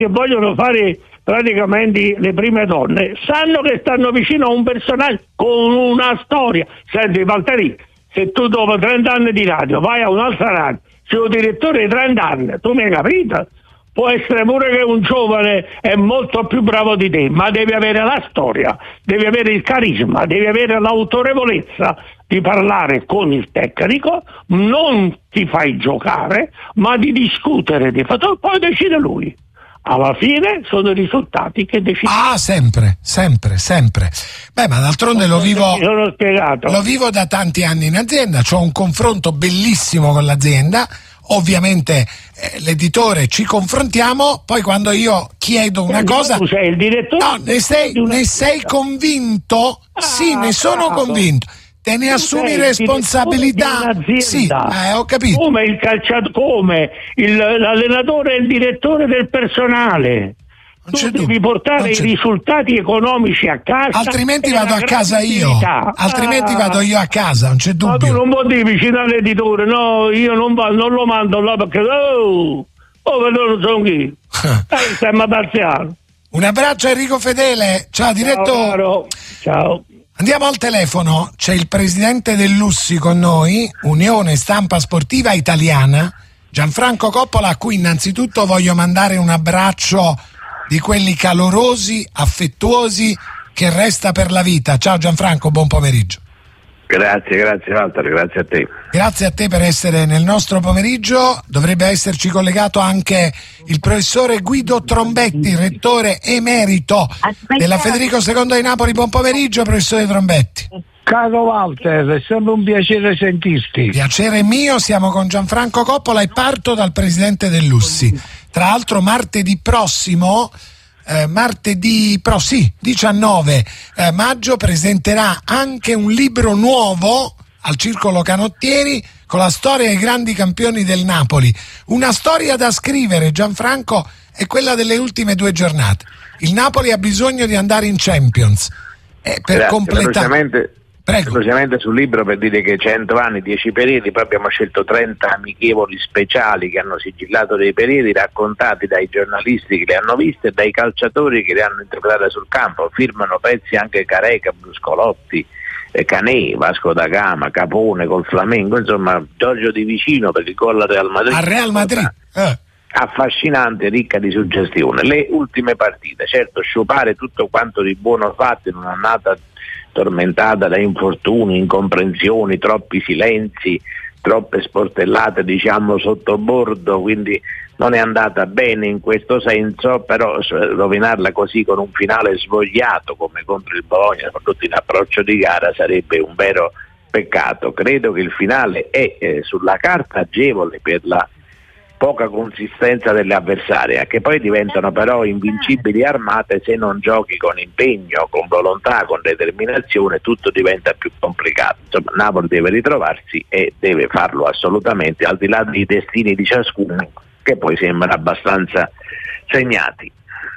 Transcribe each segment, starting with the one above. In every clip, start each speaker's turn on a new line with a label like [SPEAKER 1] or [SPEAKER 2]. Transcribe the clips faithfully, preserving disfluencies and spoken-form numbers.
[SPEAKER 1] che vogliono fare praticamente le prime donne sanno che stanno vicino a un personaggio con una storia. Senti Valtteri, se tu dopo trenta anni di radio vai a un'altra radio, sei un direttore di trenta anni, tu mi hai capito? Può essere pure che un giovane è molto più bravo di te, ma devi avere la storia, devi avere il carisma, devi avere l'autorevolezza di parlare con il tecnico, non ti fai giocare, ma di discutere, di fatto, poi decide lui. Alla fine sono i risultati che decidono.
[SPEAKER 2] Ah, sempre, sempre, sempre. Beh, ma d'altronde lo vivo,
[SPEAKER 1] sono spiegato.
[SPEAKER 2] lo vivo da tanti anni in azienda, c'ho un confronto bellissimo con l'azienda. Ovviamente eh, l'editore ci confrontiamo, poi quando io chiedo una cosa...
[SPEAKER 1] Tu sei il direttore?
[SPEAKER 2] No, ne sei, ne sei convinto? Ah, sì, ne sono bravo. convinto. Te ne tu assumi responsabilità? Sì, eh, ho capito.
[SPEAKER 1] Come il calciatore, come il, l'allenatore e il direttore del personale.
[SPEAKER 2] Non
[SPEAKER 1] tu devi portare i risultati economici a casa,
[SPEAKER 2] altrimenti vado a casa io altrimenti ah. vado io a casa, non c'è dubbio.
[SPEAKER 1] Ma tu non puoi dire vicino all'editore, no, io non, va, non lo mando là perché oh, oh non sono chi eh, stiamo parziano.
[SPEAKER 2] Un abbraccio a Enrico Fedele, ciao direttore.
[SPEAKER 1] Ciao, ciao.
[SPEAKER 2] Andiamo al telefono, c'è il presidente del Lussi con noi, Unione Stampa Sportiva Italiana, Gianfranco Coppola, a cui innanzitutto voglio mandare un abbraccio di quelli calorosi, affettuosi, che resta per la vita. Ciao Gianfranco, buon pomeriggio.
[SPEAKER 3] Grazie, grazie Walter, grazie a te.
[SPEAKER 2] Grazie a te per essere nel nostro pomeriggio. Dovrebbe esserci collegato anche il professore Guido Trombetti, rettore emerito della Federico secondo di Napoli. Buon pomeriggio, professore Trombetti.
[SPEAKER 4] Caro Walter, è sempre un piacere sentirti.
[SPEAKER 2] Piacere mio, siamo con Gianfranco Coppola e parto dal presidente del Lussi. Tra l'altro martedì prossimo, eh, martedì pro, sì, diciannove eh, maggio presenterà anche un libro nuovo al Circolo Canottieri con la storia dei grandi campioni del Napoli. Una storia da scrivere, Gianfranco, è quella delle ultime due giornate. Il Napoli ha bisogno di andare in Champions. Eh, per
[SPEAKER 3] Grazie,
[SPEAKER 2] completare...
[SPEAKER 3] Velocemente sul libro, per dire che cento anni, dieci periodi, poi abbiamo scelto trenta amichevoli speciali che hanno sigillato dei periodi raccontati dai giornalisti che le hanno viste e dai calciatori che le hanno interpretate sul campo. Firmano pezzi anche Careca, Bruscolotti, eh, Canè, Vasco da Gama, Capone col Flamengo, insomma Giorgio Di Vicino per il gol al Real Madrid.
[SPEAKER 2] Al Real Madrid. Eh.
[SPEAKER 3] Affascinante, ricca di suggestione. Le ultime partite, certo, sciupare tutto quanto di buono fatto in un'annata tormentata da infortuni, incomprensioni, troppi silenzi, troppe sportellate diciamo sotto bordo, quindi non è andata bene in questo senso, però rovinarla così con un finale svogliato come contro il Bologna, soprattutto in approccio di gara, sarebbe un vero peccato. Credo che il finale è eh, sulla carta agevole per la poca consistenza delle avversarie, che poi diventano però invincibili armate se non giochi con impegno, con volontà, con determinazione, tutto diventa più complicato. Insomma, Napoli deve ritrovarsi e deve farlo assolutamente, al di là dei destini di ciascuno, che poi sembrano abbastanza segnati.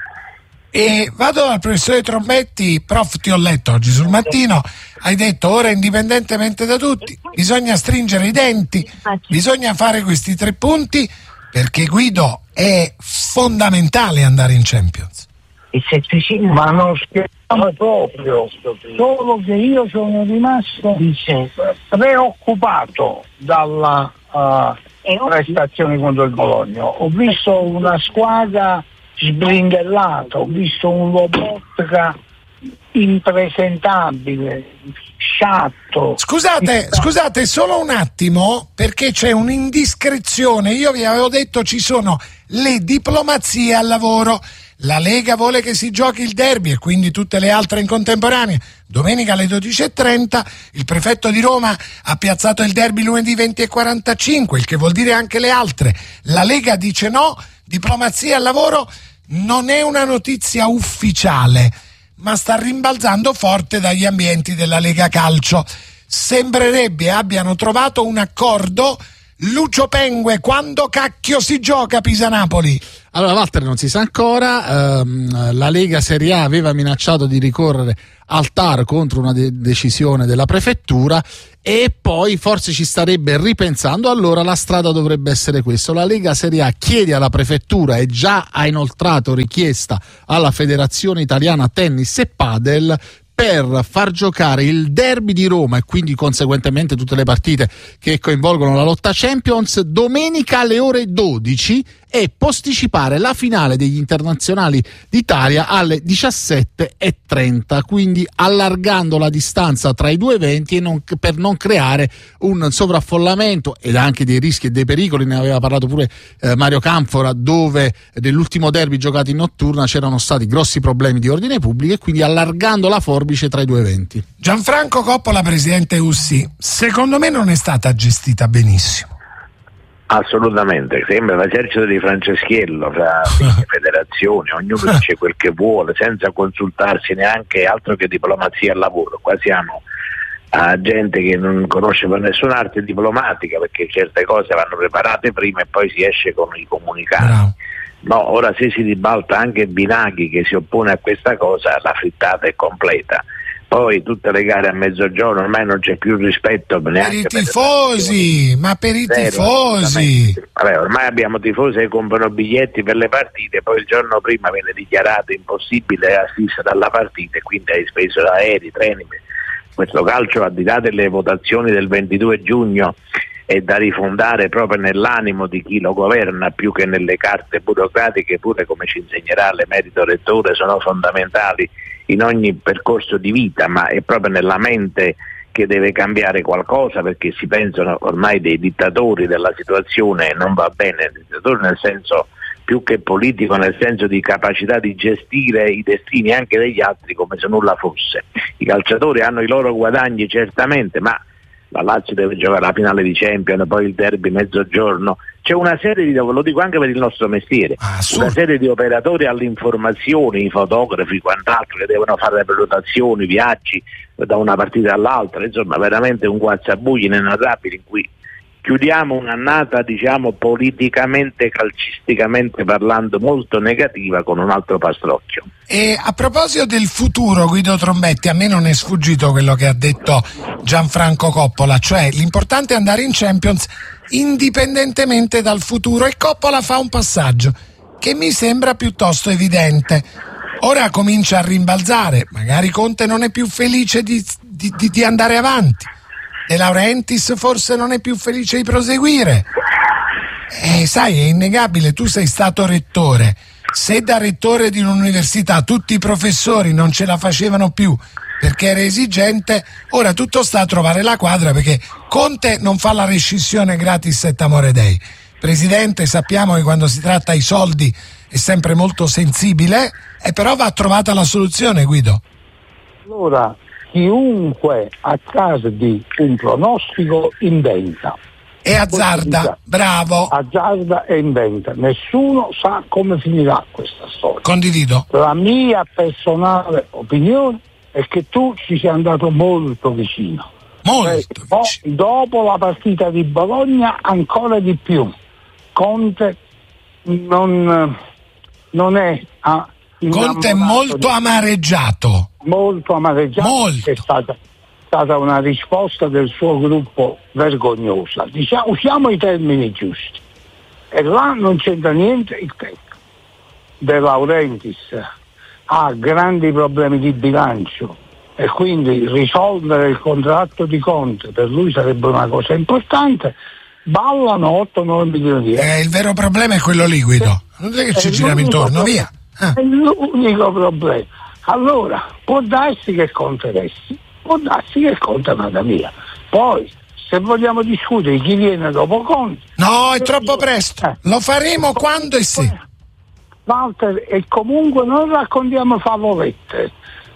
[SPEAKER 2] E vado al professore Trombetti. Prof, ti ho letto oggi sul Mattino, hai detto ora indipendentemente da tutti bisogna stringere i denti, bisogna fare questi tre punti perché Guido è fondamentale andare in Champions.
[SPEAKER 4] Ma non scherziamo proprio, solo che io sono rimasto preoccupato dalla uh, prestazione contro il Bologna. Ho visto una squadra sbrindellata, ho visto un Lobotka impresentabile, sciatto.
[SPEAKER 2] Scusate, scusate solo un attimo, perché c'è un'indiscrezione. Io vi avevo detto ci sono le diplomazie al lavoro. La Lega vuole che si giochi il derby e quindi tutte le altre in contemporanea. Domenica alle dodici e trenta il prefetto di Roma ha piazzato il derby lunedì venti e quarantacinque, il che vuol dire anche le altre. La Lega dice no, diplomazia al lavoro non è una notizia ufficiale, ma sta rimbalzando forte dagli ambienti della Lega Calcio. Sembrerebbe abbiano trovato un accordo Lucio Pengue, quando cacchio si gioca Pisa-Napoli?
[SPEAKER 5] Allora Walter, non si sa ancora, ehm, la Lega Serie A aveva minacciato di ricorrere al T A R contro una de- decisione della prefettura e poi forse ci starebbe ripensando, allora la strada dovrebbe essere questa: la Lega Serie A chiede alla prefettura e già ha inoltrato richiesta alla Federazione Italiana Tennis e Padel per far giocare il derby di Roma e quindi conseguentemente tutte le partite che coinvolgono la lotta Champions domenica alle ore dodici e posticipare la finale degli internazionali d'Italia alle diciassette e trenta, quindi allargando la distanza tra i due eventi e non, per non creare un sovraffollamento ed anche dei rischi e dei pericoli. Ne aveva parlato pure eh, Mario Canfora, dove nell'ultimo derby giocato in notturna c'erano stati grossi problemi di ordine pubblico e quindi allargando la forbice tra i due eventi.
[SPEAKER 2] Gianfranco Coppola, presidente U S I, secondo me non è stata gestita benissimo.
[SPEAKER 3] Assolutamente, sembra l'esercito di Franceschiello fra federazioni, ognuno dice quel che vuole senza consultarsi neanche, altro che diplomazia al lavoro. Qua siamo a gente che non conosce per nessuna arte diplomatica, perché certe cose vanno preparate prima e poi si esce con i comunicati. No. No, ora se si ribalta anche Binaghi che si oppone a questa cosa, la frittata è completa. Poi tutte le gare a mezzogiorno ormai non c'è più rispetto neanche
[SPEAKER 2] per i tifosi, per ma per i Zero, tifosi
[SPEAKER 3] vabbè, ormai abbiamo tifosi che comprano biglietti per le partite, poi il giorno prima viene dichiarato impossibile assistere alla partita e quindi hai speso aerei, treni. Questo calcio, al di là delle votazioni del ventidue giugno, è da rifondare proprio nell'animo di chi lo governa più che nelle carte burocratiche, pure come ci insegnerà l'emerito rettore sono fondamentali in ogni percorso di vita, ma è proprio nella mente che deve cambiare qualcosa, perché si pensano ormai dei dittatori della situazione, non va bene, dittatore nel senso più che politico, nel senso di capacità di gestire i destini anche degli altri come se nulla fosse. I calciatori hanno i loro guadagni certamente, ma la Lazio deve giocare la finale di Champions, poi il derby mezzogiorno. C'è una serie di, lo dico anche per il nostro mestiere, ah, una serie di operatori all'informazione, i fotografi, quant'altro, che devono fare le prenotazioni, viaggi da una partita all'altra, insomma veramente un guazzabuglio inenarrabile in cui chiudiamo un'annata, diciamo, politicamente, calcisticamente parlando, molto negativa con un altro pastrocchio.
[SPEAKER 2] E a proposito del futuro, Guido Trombetti, a me non è sfuggito quello che ha detto Gianfranco Coppola, cioè l'importante è andare in Champions indipendentemente dal futuro, e Coppola fa un passaggio che mi sembra piuttosto evidente. Ora comincia a rimbalzare, magari Conte non è più felice di, di, di andare avanti, De Laurentiis forse non è più felice di proseguire. Eh, sai, è innegabile, tu sei stato rettore. Se da rettore di un'università tutti i professori non ce la facevano più perché era esigente, ora tutto sta a trovare la quadra, perché Conte non fa la rescissione gratis et amore dei. Presidente, sappiamo che quando si tratta di soldi è sempre molto sensibile, e però va trovata la soluzione, Guido.
[SPEAKER 4] Allora, chiunque a caso di un pronostico inventa.
[SPEAKER 2] E azzarda, bravo.
[SPEAKER 4] Azzarda e inventa. Nessuno sa come finirà questa storia.
[SPEAKER 2] Condivido.
[SPEAKER 4] La mia personale opinione è che tu ci sei andato molto vicino.
[SPEAKER 2] Molto
[SPEAKER 4] eh,
[SPEAKER 2] vicino.
[SPEAKER 4] Dopo la partita di Bologna ancora di più. Conte non, non è... Ah,
[SPEAKER 2] Conte è molto di... amareggiato.
[SPEAKER 4] Molto amareggiato.
[SPEAKER 2] Molto.
[SPEAKER 4] È stata, stata una risposta del suo gruppo vergognosa. Diciamo, usiamo i termini giusti. E là non c'entra niente il tempo. De Laurentiis ha grandi problemi di bilancio e quindi risolvere il contratto di Conte per lui sarebbe una cosa importante. Ballano otto nove milioni di euro.
[SPEAKER 2] Eh, il vero problema è quello lì, Guido. Non è che ci giriamo intorno,
[SPEAKER 4] pro-
[SPEAKER 2] via. Ah.
[SPEAKER 4] È l'unico problema. Allora, può darsi che Conte resti, può darsi che Conte vada via. Poi, se vogliamo discutere chi viene dopo Conte...
[SPEAKER 2] No, è troppo presto. Eh. Lo faremo quando e se.
[SPEAKER 4] Walter, e comunque non raccontiamo favolette,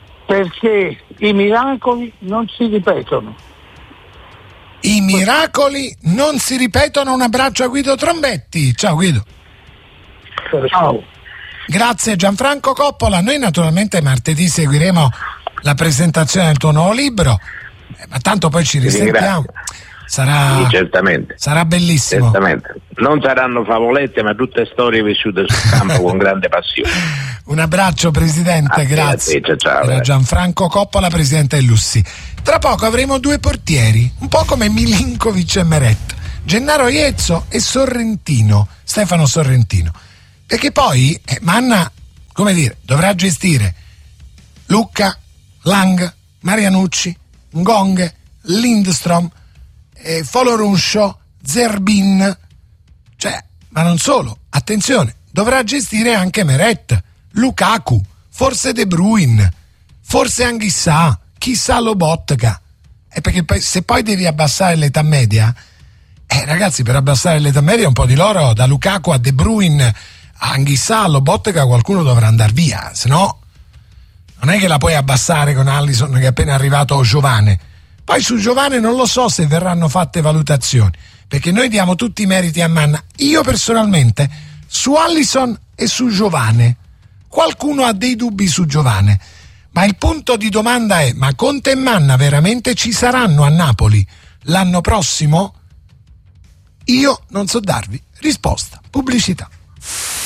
[SPEAKER 4] perché i miracoli non si ripetono.
[SPEAKER 2] I miracoli non si ripetono. Un abbraccio a Guido Trombetti. Ciao Guido.
[SPEAKER 4] Ciao.
[SPEAKER 2] Grazie Gianfranco Coppola. Noi naturalmente martedì seguiremo la presentazione del tuo nuovo libro, eh, ma tanto poi ci risentiamo. Sarà,
[SPEAKER 3] sì, certamente.
[SPEAKER 2] Sarà bellissimo.
[SPEAKER 3] Certamente. Non saranno favolette, ma tutte storie vissute sul campo con grande passione.
[SPEAKER 2] Un abbraccio Presidente,
[SPEAKER 3] a
[SPEAKER 2] grazie.
[SPEAKER 3] te, ciao,
[SPEAKER 2] Era Gianfranco Coppola, Presidente del Lussi. Tra poco avremo due portieri, un po' come Milinkovic e Meret, Gennaro Iezzo e Sorrentino, Stefano Sorrentino. Perché poi eh, Manna, come dire, dovrà gestire Lucca, Lang, Marianucci, Ngong, Lindstrom, eh, Foloruscio, Zerbin, cioè, ma non solo, attenzione, dovrà gestire anche Meret, Lukaku, forse De Bruyne, forse Anghissà, chissà Lobotka. E perché poi, se poi devi abbassare l'età media, eh ragazzi, per abbassare l'età media un po' di loro, da Lukaku a De Bruyne, a Anghissà, a Lobotka, qualcuno dovrà andare via, se no non è che la puoi abbassare con Alisson che è appena arrivato Giovane. Poi su Giovane non lo so se verranno fatte valutazioni, perché noi diamo tutti i meriti a Manna. Io personalmente su Alisson e su Giovane, qualcuno ha dei dubbi su Giovane, ma il punto di domanda è: ma Conte e Manna veramente ci saranno a Napoli l'anno prossimo? Io non so darvi risposta. Pubblicità.